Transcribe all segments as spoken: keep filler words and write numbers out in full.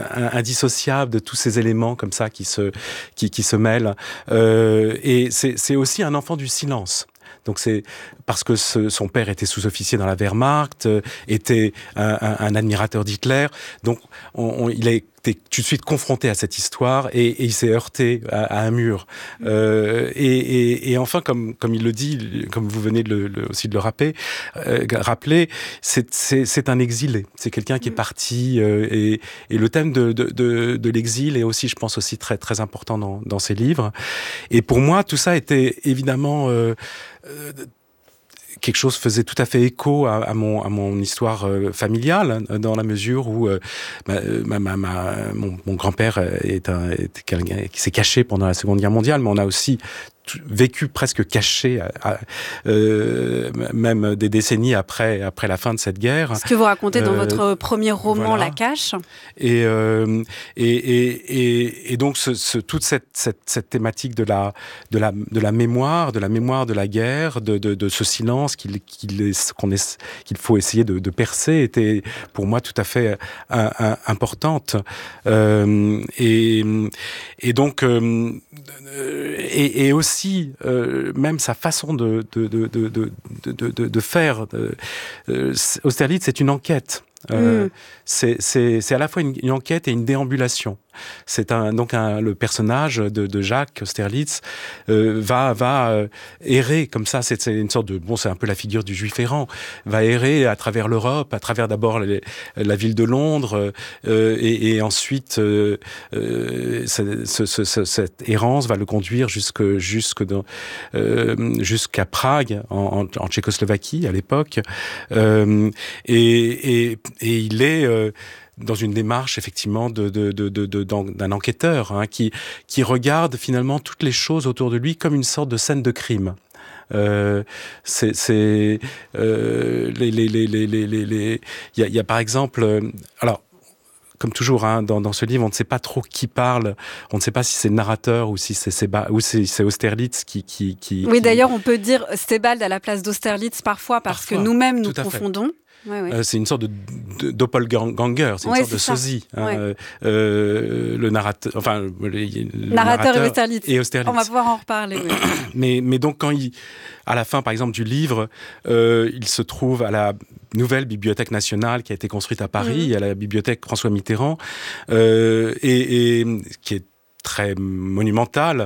indissociable de tous ces éléments comme ça qui se, qui, qui se mêlent. Euh, et c'est, c'est aussi un enfant du silence. Donc c'est parce que ce, son père était sous-officier dans la Wehrmacht, euh, était un, un, un admirateur d'Hitler. Donc on, on, il a été tout de suite confronté à cette histoire et, et il s'est heurté à, à un mur. Euh, et, et, et enfin, comme, comme il le dit, comme vous venez de le, le, aussi de le rappeler, euh, rappeler c'est, c'est, c'est un exilé. C'est quelqu'un qui est parti. Euh, et, et le thème de, de, de, de l'exil est aussi, je pense, aussi très, très important dans, dans ses livres. Et pour moi, tout ça était évidemment... Euh, Euh, quelque chose faisait tout à fait écho à, à, mon, à mon histoire euh, familiale, dans la mesure où euh, ma, ma, ma, mon, mon grand-père est un, est quelqu'un qui s'est caché pendant la Seconde Guerre mondiale, mais on a aussi vécu presque caché, à, à, euh, même des décennies après, après la fin de cette guerre. Ce que vous racontez dans euh, votre premier roman, voilà. La Cache. Et, euh, et, et, et, et donc, ce, ce, toute cette, cette, cette thématique de la, de, la, de la mémoire, de la mémoire de la guerre, de, de, de ce silence qu'il, qu'il, est, qu'on est, qu'il faut essayer de, de percer, était pour moi tout à fait un, un, importante. Euh, et, et donc, euh, et, et aussi, Si, euh, même sa façon de, de, de, de, de, de, de faire. Euh, Austerlitz, c'est une enquête. Euh, mmh. c'est, c'est, c'est à la fois une, une enquête et une déambulation. C'est un, donc un, le personnage de, de Jacques Austerlitz euh, va, va euh, errer comme ça. C'est, c'est une sorte de bon, c'est un peu la figure du Juif errant. Va errer à travers l'Europe, à travers d'abord les, la ville de Londres, euh, et, et ensuite euh, euh, ce, ce, ce, cette errance va le conduire jusque, jusque dans, euh, jusqu'à Prague, en, en, en Tchécoslovaquie à l'époque, euh, et, et, et il est euh, dans une démarche effectivement de, de, de, de, de, d'un enquêteur hein, qui, qui regarde finalement toutes les choses autour de lui comme une sorte de scène de crime. Euh, c'est, c'est euh, les, les, les, les, les, les, il y a, il y a par exemple, euh, alors. Comme toujours, hein, dans, dans ce livre, on ne sait pas trop qui parle. On ne sait pas si c'est le narrateur ou si c'est, Seba, ou c'est, c'est Austerlitz qui, qui, qui... Oui, qui... d'ailleurs, on peut dire Sebald à la place d'Austerlitz parfois, parce parfois, que nous-mêmes, nous confondons. Ouais, ouais. Euh, c'est une sorte de, de doppelganger, c'est une ouais, sorte c'est de ça. sosie. Hein, ouais. euh, le narrateur, enfin, le, le narrateur, narrateur et, Austerlitz. et Austerlitz. On va pouvoir en reparler. Oui. mais, mais donc, quand il, à la fin, par exemple, du livre, euh, il se trouve à la nouvelle bibliothèque nationale qui a été construite à Paris, mmh. à la bibliothèque François Mitterrand, euh, et, et qui est très monumentale,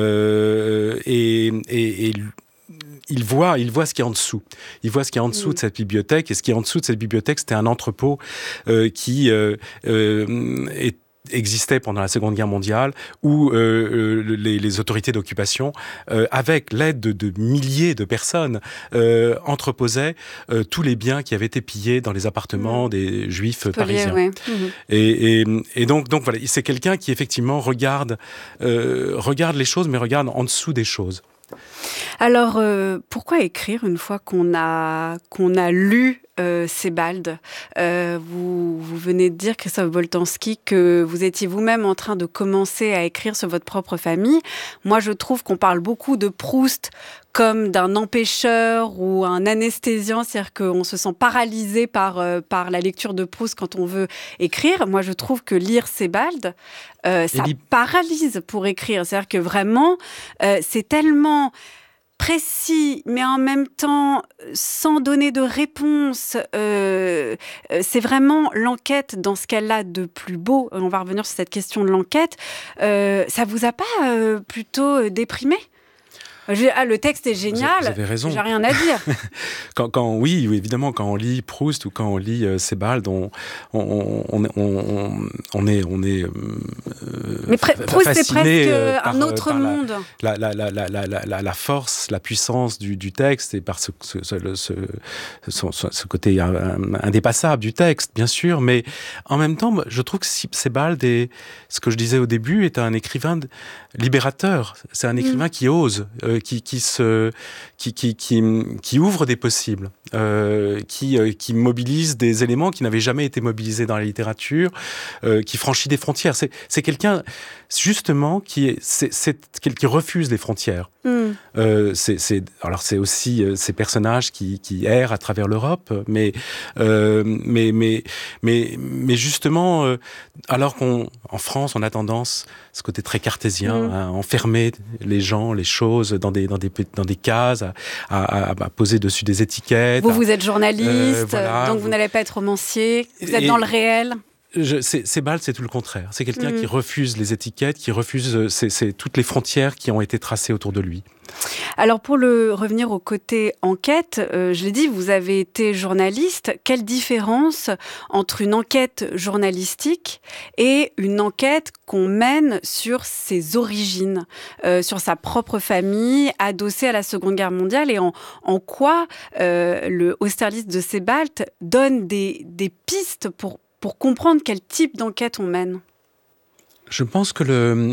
euh, et, et, et il voit, il voit ce qu'il y a en dessous. Il voit ce qu'il y a en dessous mmh. de cette bibliothèque. Et ce qu'il y a en dessous de cette bibliothèque, c'était un entrepôt euh, qui euh, euh, est existait pendant la Seconde Guerre mondiale, où euh, les, les autorités d'occupation, euh, avec l'aide de, de milliers de personnes, euh, entreposaient euh, tous les biens qui avaient été pillés dans les appartements mmh. des Juifs Spoliés, parisiens. Ouais. Mmh. Et, et, et donc, donc voilà, c'est quelqu'un qui effectivement regarde, euh, regarde les choses, mais regarde en dessous des choses. Alors, euh, pourquoi écrire une fois qu'on a, qu'on a lu euh, Sebald euh, vous, vous venez de dire, Christophe Boltanski, que vous étiez vous-même en train de commencer à écrire sur votre propre famille. Moi, je trouve qu'on parle beaucoup de Proust comme d'un empêcheur ou un anesthésiant, c'est-à-dire qu'on se sent paralysé par, euh, par la lecture de Proust quand on veut écrire. Moi, je trouve que lire Sebald, euh, ça li- paralyse pour écrire. C'est-à-dire que vraiment, euh, c'est tellement précis, mais en même temps, sans donner de réponse. Euh, c'est vraiment l'enquête dans ce qu'elle a de plus beau. On va revenir sur cette question de l'enquête. Euh, ça vous a pas euh, plutôt déprimé ? Ah, le texte est génial. Vous avez raison. J'ai rien à dire. quand, quand, oui, oui, évidemment, quand on lit Proust ou quand on lit euh, Sebald, on, on, on, on, on est, on est. Euh, Mais pr- Proust, c'est presque par, un autre par monde. La, la, la, la, la, la, la force, la puissance du, du texte et par ce, ce, ce, ce, ce, ce côté indépassable du texte, bien sûr. Mais en même temps, je trouve que Sebald est, ce que je disais au début, est un écrivain libérateur. C'est un écrivain mmh. qui ose. Euh, euh, qui, qui, se, qui, qui, qui, qui ouvre des possibles, euh, qui, euh, qui mobilise des éléments qui n'avaient jamais été mobilisés dans la littérature, euh, qui franchit des frontières. C'est, c'est quelqu'un, justement, qui, est, c'est, c'est, qui refuse les frontières. Mm. Euh, c'est, c'est, alors c'est aussi euh, ces personnages qui, qui errent à travers l'Europe, mais, euh, mais, mais, mais, mais justement, euh, alors qu'en France, on a tendance, ce côté très cartésien, mm. à enfermer les gens, les choses dans des, dans des, dans des cases, à, à, à poser dessus des étiquettes. Vous, vous êtes journaliste, euh, voilà, donc vous n'allez pas être romancier, vous êtes et, dans le réel. Je, c'est, Sebald, c'est tout le contraire. C'est quelqu'un mmh. qui refuse les étiquettes, qui refuse c'est, c'est toutes les frontières qui ont été tracées autour de lui. Alors pour le revenir au côté enquête, euh, je l'ai dit, vous avez été journaliste. Quelle différence entre une enquête journalistique et une enquête qu'on mène sur ses origines, euh, sur sa propre famille, adossée à la Seconde Guerre mondiale, et en, en quoi euh, le Austerlitz de Sebald donne des, des pistes pour pour comprendre quel type d'enquête on mène? Je pense que le, le,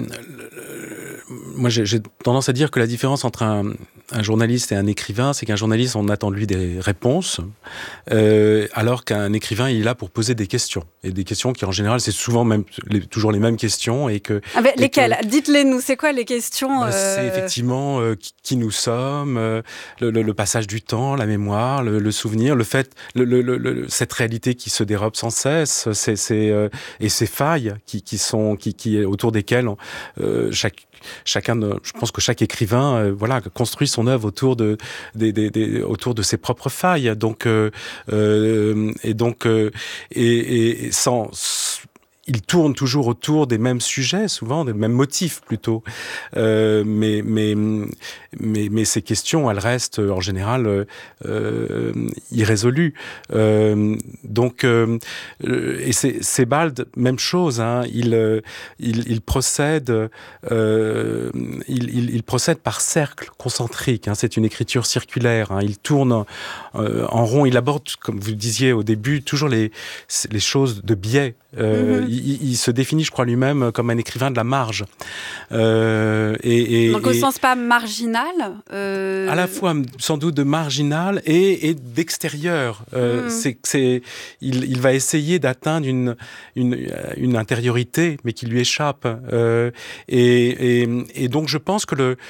le moi j'ai, j'ai tendance à dire que la différence entre un, un journaliste et un écrivain, c'est qu'un journaliste, on attend de lui des réponses, euh, alors qu'un écrivain, il est là pour poser des questions. Et des questions qui, en général, c'est souvent même, les, toujours les mêmes questions. Et que, ah ben, et lesquelles? Que, Dites-les nous, c'est quoi les questions? bah, euh... C'est effectivement euh, qui, qui nous sommes, euh, le, le, le passage du temps, la mémoire, le, le souvenir, le fait, le, le, le, cette réalité qui se dérobe sans cesse, c'est, c'est, euh, et ces failles qui, qui sont, qui, qui autour desquelles on, euh, chaque Chacun, de, je pense que chaque écrivain, euh, voilà, construit son œuvre autour de, des, des, des, autour de ses propres failles. Donc, euh, euh, et donc, euh, et, et sans, il tourne toujours autour des mêmes sujets, souvent des mêmes motifs plutôt. Euh, mais, mais, mais, mais ces questions, elles restent en général euh, irrésolues. Euh, donc, euh, et c'est Sebald, même chose. Hein, il, il, il procède, euh, il, il, il procède par cercles concentriques. Hein, c'est une écriture circulaire. Hein, il tourne euh, en rond. Il aborde, comme vous le disiez au début, toujours les, les choses de biais. Euh, mm-hmm. il, il se définit, je crois, lui-même comme un écrivain de la marge. Euh, et, et, Donc au et, sens pas marginal euh... À la fois, sans doute, de marginal et, et d'extérieur. Euh, mm. c'est, c'est, il, il va essayer d'atteindre une, une, une intériorité, mais qui lui échappe. Euh, et, et, et donc, je pense que le...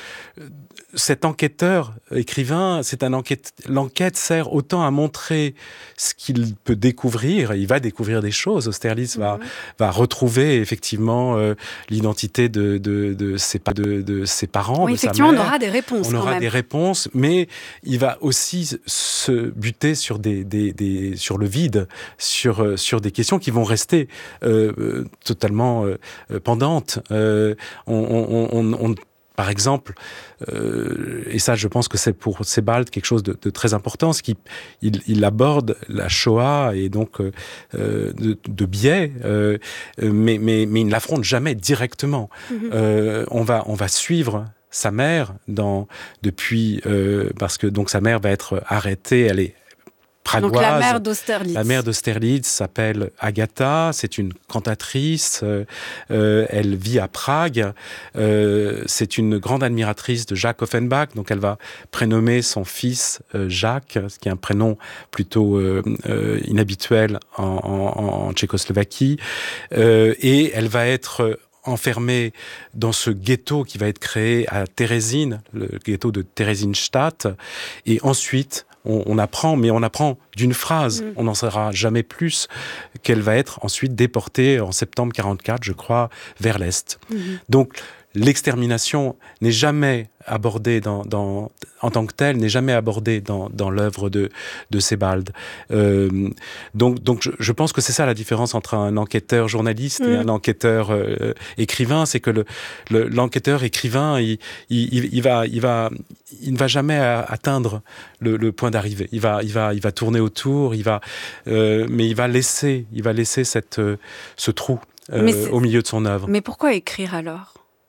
cet enquêteur, écrivain, c'est un enquête. L'enquête sert autant à montrer ce qu'il peut découvrir. Il va découvrir des choses. Austerlitz mmh. va, va retrouver effectivement euh, l'identité de, de, de, ses, de, de ses parents. Oui, de effectivement, sa mère. on aura des réponses. On quand aura même. des réponses, mais il va aussi se buter sur, des, des, des, sur le vide, sur, sur des questions qui vont rester euh, totalement euh, pendantes. Euh, on, on, on, on Par exemple, euh, et ça je pense que c'est pour Sebald quelque chose de, de très important, c'est qu'il il, il aborde la Shoah et donc euh, de, de biais, euh, mais, mais, mais il ne l'affronte jamais directement. Mm-hmm. Euh, on va, on va suivre sa mère dans, depuis, euh, parce que donc sa mère va être arrêtée, elle est pragoise. Donc la mère d'Austerlitz. La mère d'Austerlitz s'appelle Agatha, c'est une cantatrice, euh, euh, elle vit à Prague, euh, c'est une grande admiratrice de Jacques Offenbach, donc elle va prénommer son fils euh, Jacques, ce qui est un prénom plutôt euh, euh, inhabituel en, en, en Tchécoslovaquie, euh, et elle va être enfermée dans ce ghetto qui va être créé à Térésine, le ghetto de Theresienstadt, et ensuite On, on apprend, mais on apprend d'une phrase. Mmh. On n'en saura jamais plus qu'elle va être ensuite déportée en septembre quarante-quatre, je crois, vers l'Est. Mmh. Donc, l'extermination n'est jamais abordée dans, dans, en tant que telle, n'est jamais abordée dans, dans l'œuvre de, de Sebald. Euh, donc, donc je, je pense que c'est ça la différence entre un enquêteur journaliste mmh. et un enquêteur euh, écrivain, c'est que le, le, l'enquêteur écrivain, il, il, il, va, il, va, il ne va jamais atteindre le, le point d'arrivée. Il va, il, va, il va tourner autour, il va, euh, mais il va laisser, il va laisser cette, euh, ce trou euh, au milieu de son œuvre. Mais pourquoi écrire alors ?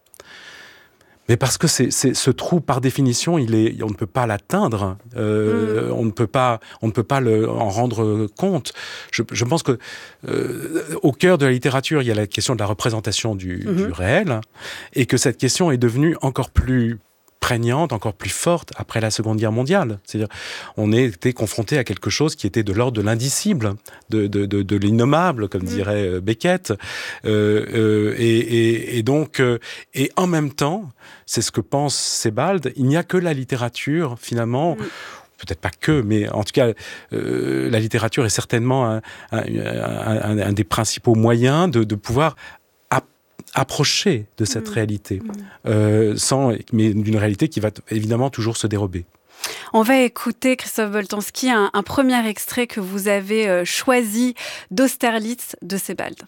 Mais parce que c'est, c'est ce trou, par définition, il est, on ne peut pas l'atteindre. Euh, mmh. On ne peut pas, on ne peut pas le, en rendre compte. Je, je pense que euh, au cœur de la littérature, il y a la question de la représentation du, mmh. du réel, et que cette question est devenue encore plus prégnante, encore plus forte après la Seconde Guerre mondiale. C'est-à-dire, on était confronté à quelque chose qui était de l'ordre de l'indicible, de, de, de, de l'innommable, comme dirait Beckett. Euh, euh, et, et, et donc, euh, et en même temps, c'est ce que pense Sebald, il n'y a que la littérature, finalement, mm. peut-être pas que, mais en tout cas, euh, la littérature est certainement un, un, un, un des principaux moyens de, de pouvoir approcher de cette mmh. réalité, mmh. Euh, sans, mais d'une réalité qui va t- évidemment toujours se dérober. On va écouter, Christophe Boltanski, un, un premier extrait que vous avez euh, choisi d'Austerlitz de Sebald.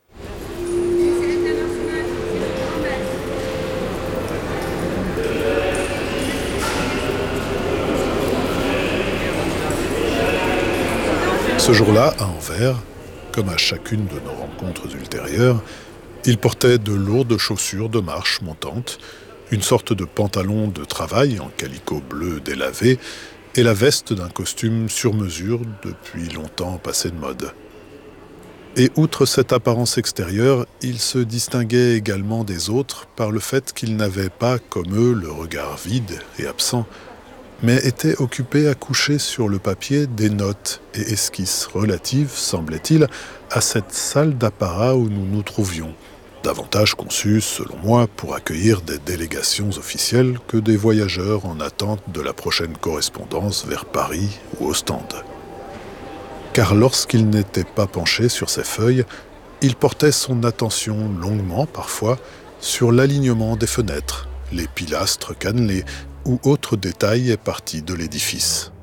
Ce jour-là, à Anvers, comme à chacune de nos rencontres ultérieures, il portait de lourdes chaussures de marche montantes, une sorte de pantalon de travail en calicot bleu délavé et la veste d'un costume sur mesure depuis longtemps passé de mode. Et outre cette apparence extérieure, il se distinguait également des autres par le fait qu'il n'avait pas, comme eux, le regard vide et absent, mais était occupé à coucher sur le papier des notes et esquisses relatives, semblait-il, à cette salle d'apparat où nous nous trouvions, davantage conçue, selon moi, pour accueillir des délégations officielles que des voyageurs en attente de la prochaine correspondance vers Paris ou Ostende. Car lorsqu'il n'était pas penché sur ses feuilles, il portait son attention longuement, parfois, sur l'alignement des fenêtres, les pilastres cannelés ou autres détails partis de l'édifice.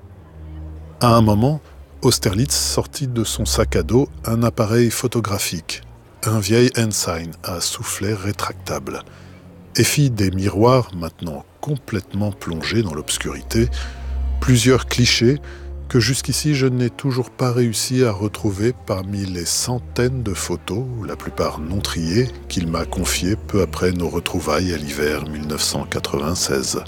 À un moment, Austerlitz sortit de son sac à dos un appareil photographique, un vieil Ensign à soufflet rétractable, et fit des miroirs maintenant complètement plongés dans l'obscurité, plusieurs clichés que jusqu'ici je n'ai toujours pas réussi à retrouver parmi les centaines de photos, la plupart non triées, qu'il m'a confiées peu après nos retrouvailles à l'hiver dix-neuf cent quatre-vingt-seize.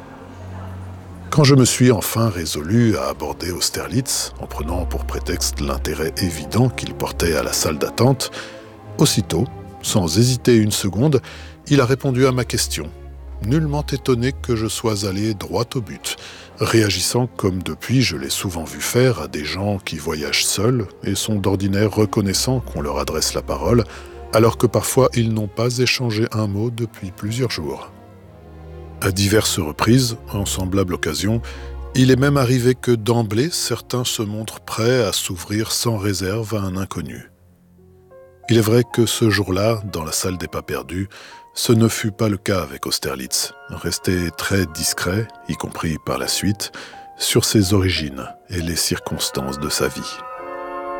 Quand je me suis enfin résolu à aborder Austerlitz, en prenant pour prétexte l'intérêt évident qu'il portait à la salle d'attente, aussitôt, sans hésiter une seconde, il a répondu à ma question, nullement étonné que je sois allé droit au but, réagissant comme depuis je l'ai souvent vu faire à des gens qui voyagent seuls et sont d'ordinaire reconnaissants qu'on leur adresse la parole, alors que parfois ils n'ont pas échangé un mot depuis plusieurs jours. À diverses reprises, en semblable occasion, il est même arrivé que d'emblée certains se montrent prêts à s'ouvrir sans réserve à un inconnu. Il est vrai que ce jour-là, dans la salle des pas perdus, ce ne fut pas le cas avec Austerlitz, resté très discret, y compris par la suite, sur ses origines et les circonstances de sa vie.